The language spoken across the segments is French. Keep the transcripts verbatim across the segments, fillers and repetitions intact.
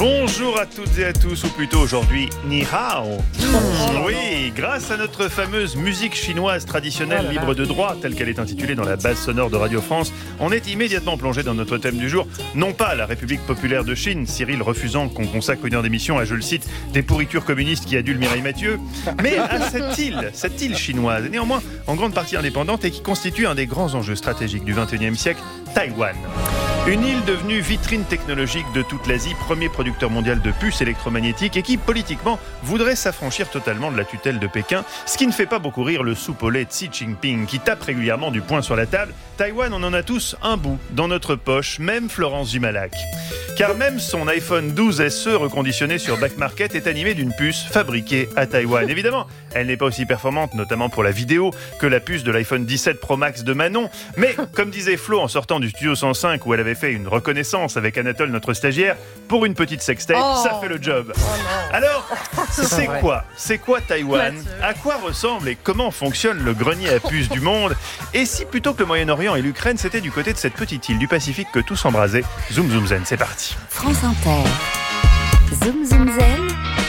Bonjour à toutes et à tous, ou plutôt aujourd'hui, ni hao. Mmh, oui, grâce à notre fameuse musique chinoise traditionnelle libre de droit, telle qu'elle est intitulée dans la base sonore de Radio France, on est immédiatement plongé dans notre thème du jour, non pas la République populaire de Chine, Cyril refusant qu'on consacre une heure d'émission à, je le cite, des pourritures communistes qui adulent Mireille Mathieu, mais à cette île, cette île chinoise, néanmoins en grande partie indépendante et qui constitue un des grands enjeux stratégiques du vingt et unième siècle, Taïwan. Une île devenue vitrine technologique de toute l'Asie, premier producteur mondial de puces électromagnétiques et qui, politiquement, voudrait s'affranchir totalement de la tutelle de Pékin, ce qui ne fait pas beaucoup rire le soupe au lait Xi Jinping qui tape régulièrement du poing sur la table. Taïwan, on en a tous un bout dans notre poche, même Florence Jumalac. Car même son iPhone douze S E reconditionné sur Back Market est animé d'une puce fabriquée à Taïwan. Évidemment, elle n'est pas aussi performante, notamment pour la vidéo, que la puce de l'iPhone dix-sept Pro Max de Manon. Mais, comme disait Flo en sortant du studio cent cinq où elle avait fait une reconnaissance avec Anatole, notre stagiaire, pour une petite sextape, oh ça fait le job. Oh Alors, c'est quoi C'est quoi Taïwan? À quoi ressemble et comment fonctionne le grenier à puces du monde? Et si plutôt que le Moyen-Orient et l'Ukraine, c'était du côté de cette petite île du Pacifique que tout s'embrasait? Zoom Zoom Zen, c'est parti. France Inter. Zoom Zoom Zen.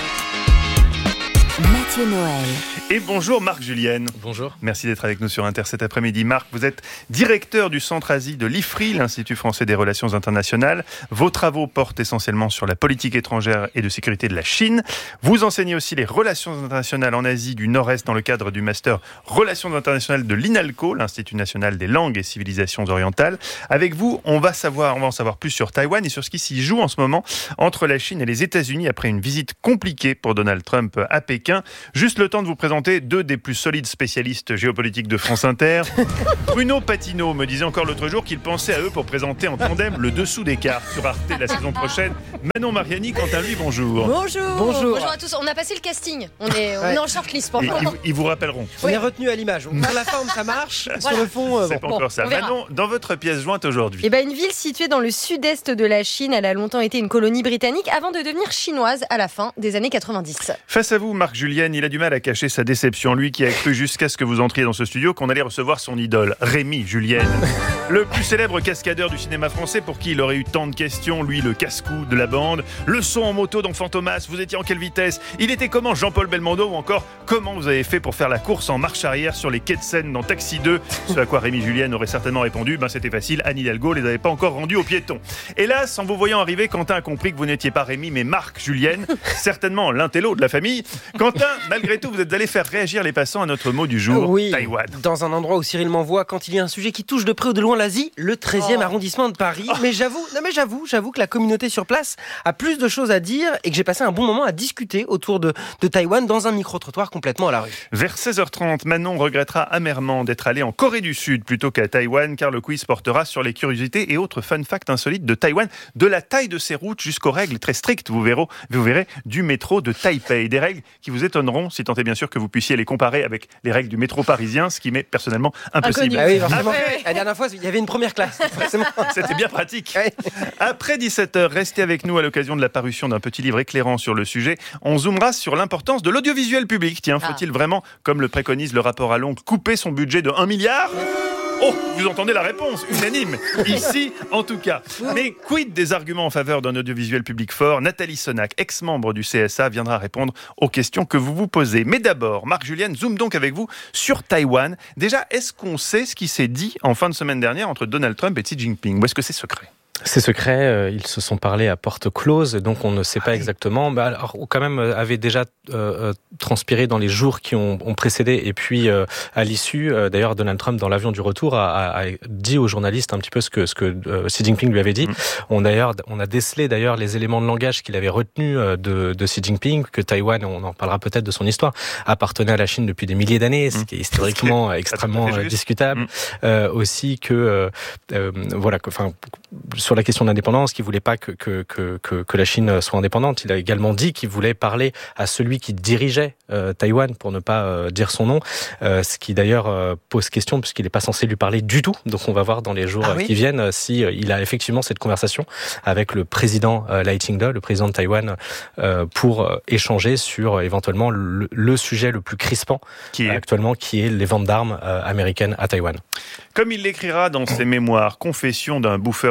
Mathieu Noël. Et bonjour Marc Julienne. Bonjour. Merci d'être avec nous sur Inter cet après-midi. Marc, vous êtes directeur du Centre Asie de l'I F R I, l'Institut français des relations internationales. Vos travaux portent essentiellement sur la politique étrangère et de sécurité de la Chine. Vous enseignez aussi les relations internationales en Asie du Nord-Est dans le cadre du master Relations internationales de l'INALCO, l'Institut national des langues et civilisations orientales. Avec vous, on va savoir, on va en savoir plus sur Taïwan et sur ce qui s'y joue en ce moment entre la Chine et les États-Unis après une visite compliquée pour Donald Trump à Pékin. Juste le temps de vous présenter deux des plus solides spécialistes géopolitiques de France Inter. Bruno Patino me disait encore l'autre jour qu'il pensait à eux pour présenter en tandem le dessous des cartes sur Arte la saison prochaine. Manon Mariani, quant à lui, bonjour. Bonjour. Bonjour. Bonjour à tous. On a passé le casting. On est, on ouais. est en shortlist pour Et, le ils, moment. ils vous rappelleront. On est retenu à l'image. Sur la forme, ça marche. Voilà. Sur le fond, euh, C'est bon. pas encore ça. on verra. Manon, dans votre pièce jointe aujourd'hui. Eh ben, une ville située dans le sud-est de la Chine, elle a longtemps été une colonie britannique avant de devenir chinoise à la fin des années quatre-vingt-dix. Face à vous, Marc Julienne, il a du mal à cacher sa déception. Lui qui a cru jusqu'à ce que vous entriez dans ce studio qu'on allait recevoir son idole, Rémi Julienne. Le plus célèbre cascadeur du cinéma français pour qui il aurait eu tant de questions, lui le casse-cou de la bande. Le saut en moto dans Fantomas, vous étiez en quelle vitesse? Il était comment Jean-Paul Belmondo? Ou encore, comment vous avez fait pour faire la course en marche arrière sur les quais de Seine dans Taxi deux? Ce à quoi Rémi Julienne aurait certainement répondu, ben c'était facile, Anne Hidalgo les avait pas encore rendus aux piétons. Hélas, en vous voyant arriver, Quentin a compris que vous n'étiez pas Rémi mais Marc Julienne, certainement l'intello de la famille. Quentin, malgré tout, vous êtes allé faire réagir les passants à notre mot du jour, Oui, Taïwan. dans un endroit où Cyril m'envoie quand il y a un sujet qui touche de près ou de loin l'Asie, le treizième Oh. arrondissement de Paris. Oh. Mais j'avoue, non mais j'avoue, j'avoue que la communauté sur place a plus de choses à dire et que j'ai passé un bon moment à discuter autour de, de Taïwan dans un micro-trottoir complètement à la rue. Vers seize heures trente, Manon regrettera amèrement d'être allé en Corée du Sud plutôt qu'à Taïwan, car le quiz portera sur les curiosités et autres fun facts insolites de Taïwan, de la taille de ses routes jusqu'aux règles très strictes, vous verrez, vous verrez, du métro de Taipei. Des règles qui vous étonneront, si tant est bien sûr que vous puissiez les comparer avec les règles du métro parisien, ce qui m'est personnellement impossible. Ah oui, forcément. Ah ouais. La dernière fois, il y avait une première classe, forcément. C'était bien pratique. Ouais. Après dix-sept heures, restez avec nous à l'occasion de la parution d'un petit livre éclairant sur le sujet. On zoomera sur l'importance de l'audiovisuel public. Tiens, faut-il Ah. vraiment, comme le préconise le rapport à l'oncle, couper son budget de un milliard ? Oh, vous entendez la réponse, unanime, ici en tout cas. Mais quid des arguments en faveur d'un audiovisuel public fort? Nathalie Sonac, ex-membre du C S A, viendra répondre aux questions que vous vous posez. Mais d'abord, Marc Julienne, zoom donc avec vous sur Taïwan. Déjà, est-ce qu'on sait ce qui s'est dit en fin de semaine dernière entre Donald Trump et Xi Jinping? Ou est-ce que c'est secret? C'est secret, euh, ils se sont parlé à porte close, donc on ne sait pas exactement. Bah, alors, quand même, avait déjà euh, transpiré dans les jours qui ont, ont précédé, et puis euh, à l'issue, euh, d'ailleurs, Donald Trump, dans l'avion du retour, a, a, a dit aux journalistes un petit peu ce que, ce que euh, Xi Jinping lui avait dit. Mmh. On, d'ailleurs, on a décelé d'ailleurs les éléments de langage qu'il avait retenus euh, de, de Xi Jinping, que Taïwan, on en parlera peut-être de son histoire, appartenait à la Chine depuis des milliers d'années, ce qui est historiquement mmh. extrêmement euh, discutable. Mmh. Euh, aussi que, euh, euh, voilà, enfin, sur la question de l'indépendance, qu'il voulait pas que, que, que, que la Chine soit indépendante. Il a également dit qu'il voulait parler à celui qui dirigeait euh, Taïwan, pour ne pas euh, dire son nom, euh, ce qui d'ailleurs euh, pose question, puisqu'il n'est pas censé lui parler du tout. Donc on va voir dans les jours ah, oui qui viennent si euh, il a effectivement cette conversation avec le président euh, Lai Ching-te, le président de Taïwan, euh, pour euh, échanger sur euh, éventuellement le, le sujet le plus crispant qui est... euh, actuellement, qui est les ventes d'armes euh, américaines à Taïwan. Comme il l'écrira dans ses mémoires, Confession d'un bouffeur de coco,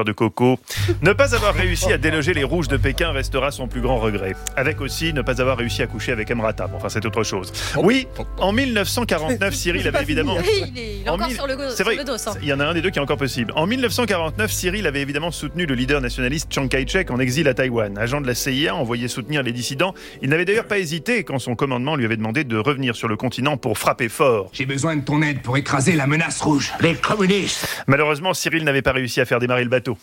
faux. Ne pas avoir réussi à déloger les rouges de Pékin restera son plus grand regret. Avec aussi ne pas avoir réussi à coucher avec Emrata. Enfin, c'est autre chose. Oui, en mille neuf cent quarante-neuf, Cyril avait évidemment... Oui, il est, il est En encore mille- sur le, go- C'est sur vrai, le dos. hein. il y en a un des deux qui est encore possible. En mille neuf cent quarante-neuf, Cyril avait évidemment soutenu le leader nationaliste Chiang Kai-shek en exil à Taïwan. Agent de la C I A, envoyé soutenir les dissidents, il n'avait d'ailleurs pas hésité quand son commandement lui avait demandé de revenir sur le continent pour frapper fort. J'ai besoin de ton aide pour écraser la menace rouge. Les communistes. Malheureusement, Cyril n'avait pas réussi à faire démarrer le bateau.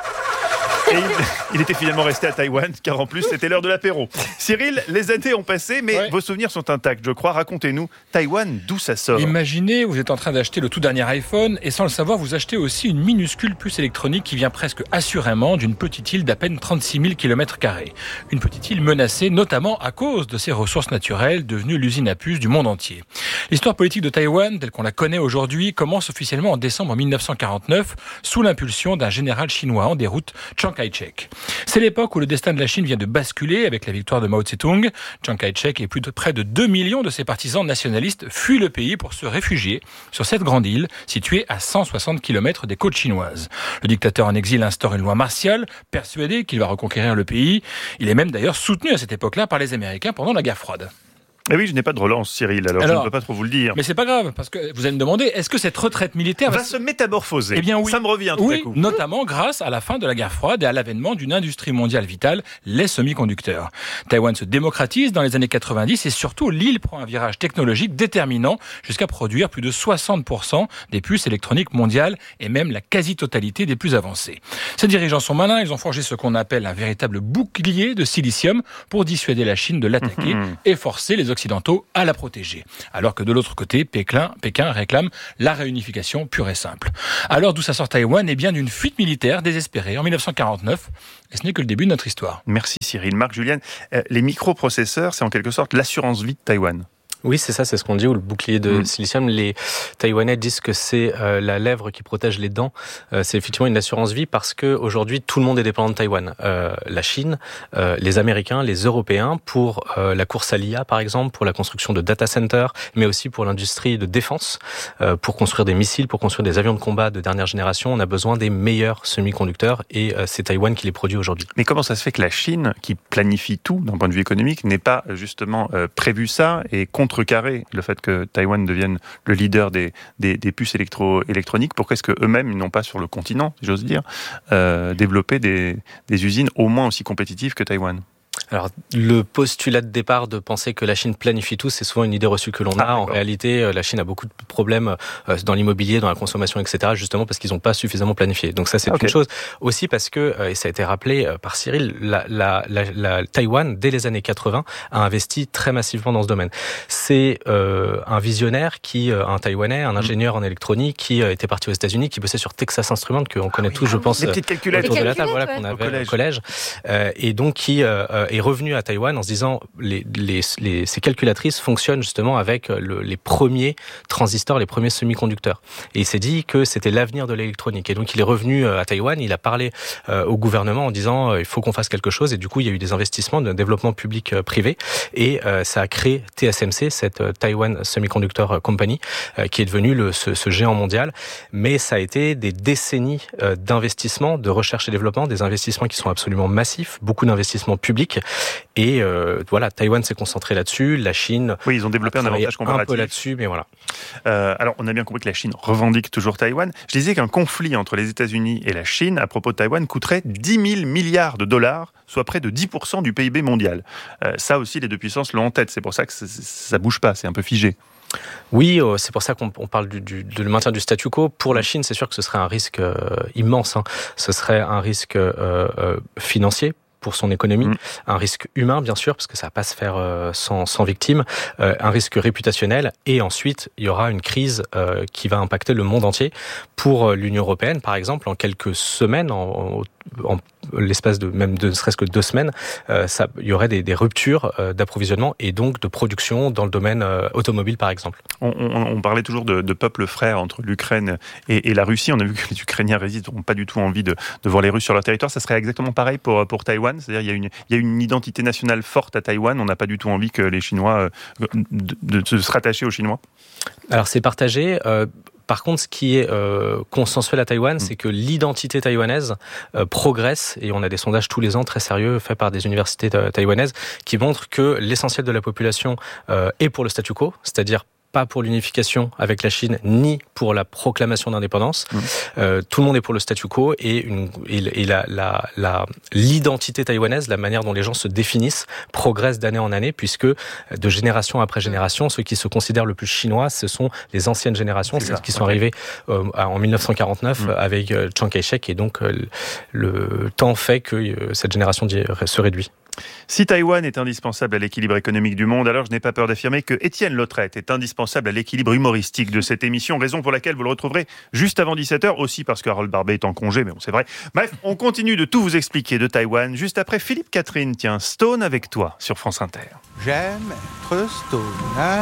Et il, il était finalement resté à Taïwan, car en plus, c'était l'heure de l'apéro. Cyril, les années ont passé, mais Ouais. vos souvenirs sont intacts, je crois. Racontez-nous, Taïwan, d'où ça sort? Imaginez, vous êtes en train d'acheter le tout dernier iPhone et sans le savoir, vous achetez aussi une minuscule puce électronique qui vient presque assurément d'une petite île d'à peine trente-six mille kilomètres carrés. Une petite île menacée notamment à cause de ses ressources naturelles devenues l'usine à puces du monde entier. L'histoire politique de Taïwan, telle qu'on la connaît aujourd'hui, commence officiellement en décembre mille neuf cent quarante-neuf sous l'impulsion d'un général chinois en déroute, Chiang Kai-shek. C'est l'époque où le destin de la Chine vient de basculer avec la victoire de Mao Tse-tung. Chiang Kai-shek et plus de près de deux millions de ses partisans nationalistes fuient le pays pour se réfugier sur cette grande île située à cent soixante kilomètres des côtes chinoises. Le dictateur en exil instaure une loi martiale, persuadé qu'il va reconquérir le pays. Il est même d'ailleurs soutenu à cette époque-là par les Américains pendant la guerre froide. Eh oui, je n'ai pas de relance, Cyril, alors, Alors, je ne peux pas trop vous le dire. Mais c'est pas grave, parce que vous allez me demander, est-ce que cette retraite militaire Va se métamorphoser. Eh bien oui. Ça me revient tout Oui, à coup. notamment grâce à la fin de la guerre froide et à l'avènement d'une industrie mondiale vitale, les semi-conducteurs. Taïwan se démocratise dans les années quatre-vingt-dix et surtout l'île prend un virage technologique déterminant jusqu'à produire plus de soixante pour cent des puces électroniques mondiales et même la quasi-totalité des plus avancées. Ces dirigeants sont malins, ils ont forgé ce qu'on appelle un véritable bouclier de silicium pour dissuader la Chine de l'attaquer et forcer les Occidentaux à la protéger. Alors que de l'autre côté, Pékin, Pékin réclame la réunification pure et simple. Alors d'où ça sort Taïwan? Eh bien d'une fuite militaire désespérée en mille neuf cent quarante-neuf. Et ce n'est que le début de notre histoire. Merci Cyril. Marc, Julienne, euh, les microprocesseurs, c'est en quelque sorte l'assurance vie de Taïwan. Oui, c'est ça, c'est ce qu'on dit, ou le bouclier de Mmh. silicium. Les Taïwanais disent que c'est euh, la lèvre qui protège les dents. Euh, c'est effectivement une assurance vie parce que aujourd'hui tout le monde est dépendant de Taïwan. Euh, la Chine, euh, les Américains, les Européens pour euh, la course à l'I A par exemple, pour la construction de data centers, mais aussi pour l'industrie de défense, euh, pour construire des missiles, pour construire des avions de combat de dernière génération. On a besoin des meilleurs semi-conducteurs et euh, c'est Taïwan qui les produit aujourd'hui. Mais comment ça se fait que la Chine, qui planifie tout d'un point de vue économique, n'ait pas justement euh, prévu ça et contrecarré le fait que Taïwan devienne le leader des, des, des puces électro, électroniques? Pourquoi est-ce qu'eux-mêmes, ils n'ont pas sur le continent, si j'ose dire, euh, développé des, des usines au moins aussi compétitives que Taïwan? Alors, le postulat de départ de penser que la Chine planifie tout, c'est souvent une idée reçue que l'on a. Ah, en réalité, la Chine a beaucoup de problèmes dans l'immobilier, dans la consommation, et cetera, justement parce qu'ils n'ont pas suffisamment planifié. Donc ça, c'est okay. une chose. Aussi parce que, et ça a été rappelé par Cyril, la, la, la, la Taïwan, dès les années quatre-vingts, a investi très massivement dans ce domaine. C'est euh, un visionnaire, qui, un Taïwanais, un ingénieur en électronique, qui était parti aux États-Unis, qui bossait sur Texas Instruments, qu'on connaît ah, oui, tous, je pense, les petites calculettes autour les de la table, ouais. voilà, qu'on avait au collège, au collège euh, et donc qui euh, est revenu à Taïwan en se disant les, les, les, ces calculatrices fonctionnent justement avec le, les premiers transistors, les premiers semi-conducteurs. Et il s'est dit que c'était l'avenir de l'électronique. Et donc il est revenu à Taïwan, il a parlé euh, au gouvernement en disant euh, il faut qu'on fasse quelque chose. Et du coup il y a eu des investissements de développement public-privé et euh, ça a créé T S M C, cette euh, Taiwan Semiconductor Company, euh, qui est devenu le, ce, ce géant mondial. Mais ça a été des décennies euh, d'investissements, de recherche et développement, des investissements qui sont absolument massifs, beaucoup d'investissements publics. Et euh, voilà, Taïwan s'est concentré là-dessus, la Chine... Oui, ils ont développé un avantage comparatif. Un peu là-dessus, mais voilà. Euh, alors, on a bien compris que la Chine revendique toujours Taïwan. Je disais qu'un conflit entre les États-Unis et la Chine, à propos de Taïwan, coûterait dix mille milliards de dollars, soit près de dix pour cent du P I B mondial. Euh, ça aussi, les deux puissances l'ont en tête. C'est pour ça que ça ne bouge pas, c'est un peu figé. Oui, c'est pour ça qu'on parle du, du, du maintien du statu quo. Pour la Chine, c'est sûr que ce serait un risque euh, immense. Hein. Ce serait un risque euh, euh, financier pour son économie, mmh. un risque humain bien sûr, parce que ça va pas se faire euh, sans, sans victimes, euh, un risque réputationnel, et ensuite il y aura une crise euh, qui va impacter le monde entier. Pour l'Union européenne, par exemple, en quelques semaines, en, en, en l'espace de même de ne serait-ce que deux semaines, euh, ça, il y aurait des, des ruptures euh, d'approvisionnement et donc de production dans le domaine euh, automobile, par exemple. On, on, on parlait toujours de, de peuples frères entre l'Ukraine et, et la Russie. On a vu que les Ukrainiens résistent, n'ont pas du tout envie de, de voir les Russes sur leur territoire. Ça serait exactement pareil pour, pour Taïwan. C'est-à-dire il y a une, il y a une identité nationale forte à Taïwan. On n'a pas du tout envie que les Chinois euh, de, de, de se rattacher aux Chinois. Alors c'est partagé. Euh, Par contre, ce qui est euh, consensuel à Taïwan, mmh. c'est que l'identité taïwanaise euh, progresse, et on a des sondages tous les ans très sérieux faits par des universités euh, taïwanaises qui montrent que l'essentiel de la population euh, est pour le statu quo, c'est-à-dire pas pour l'unification avec la Chine, ni pour la proclamation d'indépendance. Mmh. Euh, tout le monde est pour le statu quo, et, une, et, et la, la, la, l'identité taïwanaise, la manière dont les gens se définissent, progresse d'année en année, puisque de génération après génération, ceux qui se considèrent le plus chinois, ce sont les anciennes générations, c'est celles qui sont okay. arrivées euh, en dix-neuf cent quarante-neuf mmh. avec euh, Chiang Kai-shek, et donc euh, le temps fait que euh, cette génération se réduit. Si Taïwan est indispensable à l'équilibre économique du monde, alors je n'ai pas peur d'affirmer que Étienne Lautrette est indispensable à l'équilibre humoristique de cette émission, raison pour laquelle vous le retrouverez juste avant dix-sept heures, aussi parce que Harold Barbet est en congé, mais bon, c'est vrai. Bref, on continue de tout vous expliquer de Taïwan juste après Philippe Catherine. Tiens, Stone avec toi sur France Inter. J'aime être Stone, hein.